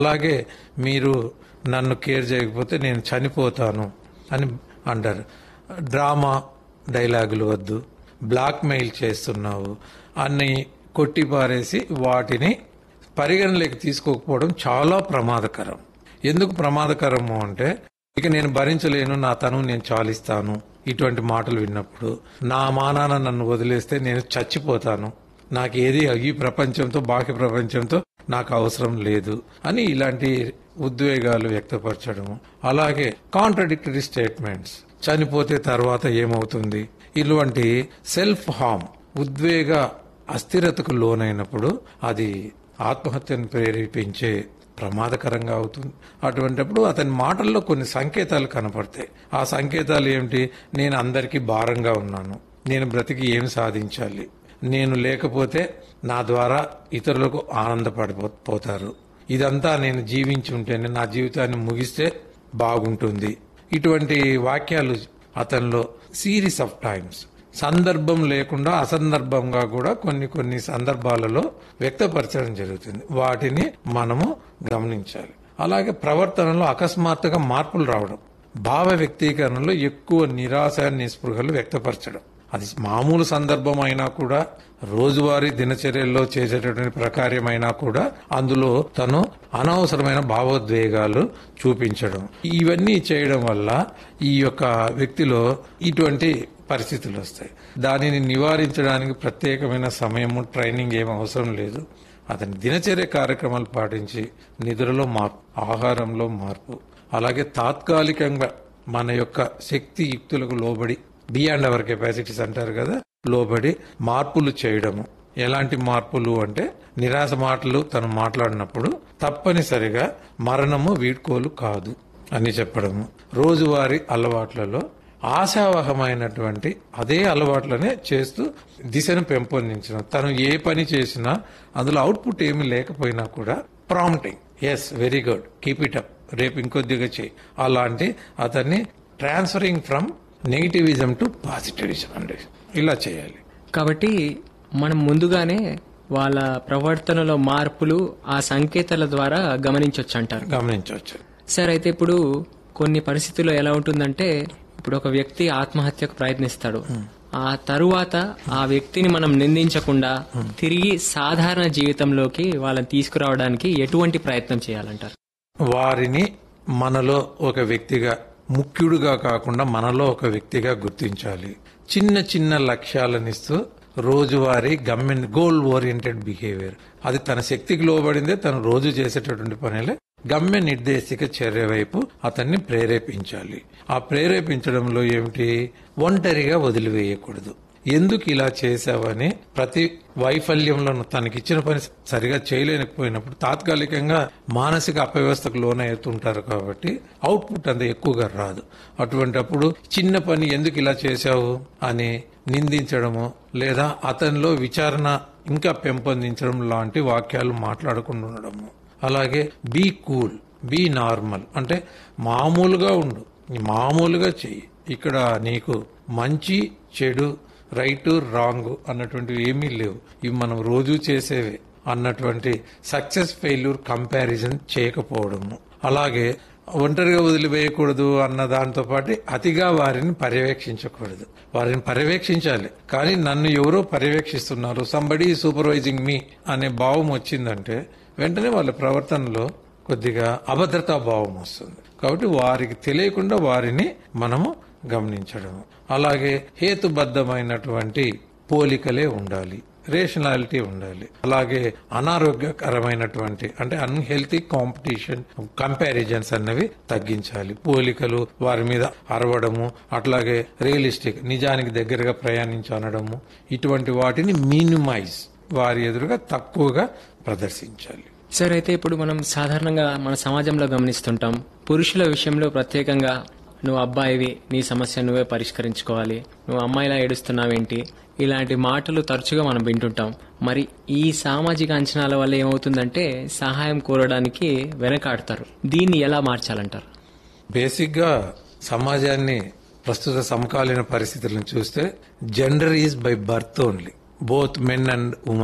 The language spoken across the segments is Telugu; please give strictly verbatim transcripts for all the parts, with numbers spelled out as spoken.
అలాగే మీరు నన్ను కేర్ చేయకపోతే నేను చనిపోతాను అని అంటారు. డ్రామా డైలాగులు వద్దు, బ్లాక్ మెయిల్ చేస్తున్నావు అన్ని కొట్టిపారేసి వాటిని పరిగణలోకి తీసుకోకపోవడం చాలా ప్రమాదకరం. ఎందుకు ప్రమాదకరము అంటే, ఇక నేను భరించలేను, నా తను నేను చాలిస్తాను, ఇటువంటి మాటలు విన్నప్పుడు నా మానాన నన్ను వదిలేస్తే నేను చచ్చిపోతాను, నాకు ఏది ఈ ప్రపంచంతో బాహ్య ప్రపంచంతో నాకు అవసరం లేదు అని ఇలాంటి ఉద్వేగాలు వ్యక్తపరచడం. అలాగే కాంట్రడిక్టరీ స్టేట్మెంట్స్, చనిపోతే తర్వాత ఏమవుతుంది, ఇటువంటి సెల్ఫ్ హార్మ్, ఉద్వేగ అస్థిరతకు లోనైనప్పుడు అది ఆత్మహత్యను ప్రేరేపించే ప్రమాదకరంగా అవుతుంది. అటువంటిప్పుడు అతని మాటల్లో కొన్ని సంకేతాలు కనపడతాయి. ఆ సంకేతాలు ఏమిటి? నేను అందరికీ భారంగా ఉన్నాను, నేను బ్రతికి ఏం సాధించాలి, నేను లేకపోతే నా ద్వారా ఇతరులకు ఆనందపడిపోతారు, ఇదంతా నేను జీవించి ఉంటేనే నా జీవితాన్ని ముగిస్తే బాగుంటుంది. ఇటువంటి వాక్యాలు అతనిలో సిరీస్ ఆఫ్ టైమ్స్, సందర్భం లేకుండా అసందర్భంగా కూడా కొన్ని కొన్ని సందర్భాలలో వ్యక్తపరచడం జరుగుతుంది. వాటిని మనము గమనించాలి. అలాగే ప్రవర్తనలో అకస్మాత్తుగా మార్పులు రావడం, భావ వ్యక్తీకరణలో ఎక్కువ నిరాశ నిస్పృహలు వ్యక్తపరచడం, అది మామూలు సందర్భం అయినా కూడా, రోజువారీ దినచర్యల్లో చేసేటటువంటి ప్రకారమైనా కూడా అందులో తను అనవసరమైన భావోద్వేగాలు చూపించడం, ఇవన్నీ చేయడం వల్ల ఈ యొక్క వ్యక్తిలో ఇటువంటి పరిస్థితులు వస్తాయి. దానిని నివారించడానికి ప్రత్యేకమైన సమయము, ట్రైనింగ్ ఏం అవసరం లేదు. అతని దినచర్య కార్యక్రమాలు పాటించి నిద్రలో మార్పు, ఆహారంలో మార్పు, అలాగే తాత్కాలికంగా మన యొక్క శక్తి యుక్తులకు లోబడి, బియాండ్ అవర్ కెపాసిటీస్ అంటారు కదా, లోబడి మార్పులు చేయడము. ఎలాంటి మార్పులు అంటే, నిరాశ మాటలు తను మాట్లాడినప్పుడు తప్పనిసరిగా మరణము వీడ్కోలు కాదు అని చెప్పడము. రోజువారీ అలవాట్లలో ఆశావహమైనటువంటి అదే అలవాట్లనే చేస్తూ దిశను పెంపొందించడం. తను ఏ పని చేసినా అందులో అవుట్పుట్ ఏమి లేకపోయినా కూడా prompting, yes very good, keep it up, రేపు ఇంకొద్దిగా చేయి, అలాంటి అతన్ని transferring from negativism to positivism అండి, ఇలా చేయాలి. కాబట్టి మనం ముందుగానే వాళ్ళ ప్రవర్తనలో మార్పులు ఆ సంకేతాల ద్వారా గమనించవచ్చు అంటారు. గమనించవచ్చు సార్. అయితే ఇప్పుడు కొన్ని పరిస్థితుల్లో ఎలా ఉంటుందంటే, ఇప్పుడు ఒక వ్యక్తి ఆత్మహత్యకు ప్రయత్నిస్తాడు, ఆ తరువాత ఆ వ్యక్తిని మనం నిందించకుండా తిరిగి సాధారణ జీవితంలోకి వాళ్ళని తీసుకురావడానికి ఎటువంటి ప్రయత్నం చేయాలంటారు? వారిని మనలో ఒక వ్యక్తిగా, ముఖ్యుడుగా కాకుండా మనలో ఒక వ్యక్తిగా గుర్తించాలి. చిన్న చిన్న లక్ష్యాలనిస్తూ రోజువారీ గమ్యం, గోల్ ఓరియంటెడ్ బిహేవియర్, అది తన శక్తికి లోబడిందే, తను రోజు చేసేటటువంటి పనిలే గమ్య నిర్దేశిక చర్య వైపు అతన్ని ప్రేరేపించాలి. ఆ ప్రేరేపించడంలో ఏమిటి, ఒంటరిగా వదిలివేయకూడదు. ఎందుకు ఇలా చేశావని ప్రతి వైఫల్యంలో తనకిచ్చిన పని సరిగా చేయలేకపోయినప్పుడు తాత్కాలికంగా మానసిక అపవ్యవస్థకు లోనవుతుంటారు కాబట్టి అవుట్పుట్ అంత ఎక్కువగా రాదు. అటువంటప్పుడు చిన్న పని ఎందుకు ఇలా చేశావు అని నిందించడము, లేదా అతనిలో విచారణ ఇంకా పెంపొందించడం లాంటి వాక్యాలు మాట్లాడకుండా ఉండడము. అలాగే బీ కూల్, బీ నార్మల్, అంటే మామూలుగా ఉండు, మామూలుగా చెయ్యి, ఇక్కడ నీకు మంచి చెడు, రైట్ రాంగ్ అన్నటువంటివి ఏమీ లేవు, ఇవి మనం రోజు చేసేవే అన్నటువంటి సక్సెస్ ఫెయిల్యూర్ కంపారిజన్ చేయకపోవడము. అలాగే ఒంటరిగా వదిలివేయకూడదు అన్న దాంతో పాటు అతిగా వారిని పర్యవేక్షించకూడదు. వారిని పర్యవేక్షించాలి, కానీ నన్ను ఎవరో పర్యవేక్షిస్తున్నారు, సంబడి సూపర్వైజింగ్ మీ అనే భావం వచ్చిందంటే వెంటనే వాళ్ళ ప్రవర్తనలో కొద్దిగా అభద్రతా భావం వస్తుంది. కాబట్టి వారికి తెలియకుండా వారిని మనము గమనించడం. అలాగే హేతుబద్ధమైనటువంటి పోలికలే ఉండాలి, రేషనాలిటీ ఉండాలి. అలాగే అనారోగ్యకరమైనటువంటి అంటే అన్హెల్తీ కాంపిటీషన్, కంపారిజన్స్ అన్నవి తగ్గించాలి. పోలికలు, వారి మీద అరవడము, అట్లాగే రియలిస్టిక్, నిజానికి దగ్గరగా ప్రయాణించనడము, ఇటువంటి వాటిని మినిమైజ్, వారి ఎదురుగా తక్కువగా ప్రదర్శించాలి. సార్, అయితే ఇప్పుడు మనం సాధారణంగా మన సమాజంలో గమనిస్తుంటాం, పురుషుల విషయంలో ప్రత్యేకంగా నువ్వు అబ్బాయివి, నీ సమస్య నువ్వే పరిష్కరించుకోవాలి, నువ్వు అమ్మాయిలా ఏడుస్తున్నావేంటి, ఇలాంటి మాటలు తరచుగా మనం వింటుంటాం. మరి ఈ సామాజిక అంచనాల వల్ల ఏమవుతుందంటే సహాయం కోరడానికి వెనకాడతారు. దీన్ని ఎలా మార్చాలంటారు? బేసిక్ గా సమాజాన్ని, ప్రస్తుత సమకాలీన పరిస్థితులను చూస్తే gender is by birth only, both men and women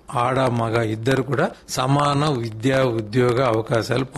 ఆడ మగ ఇద్దరు కూడా సమాన విద్యా ఉద్యోగ అవకాశాలు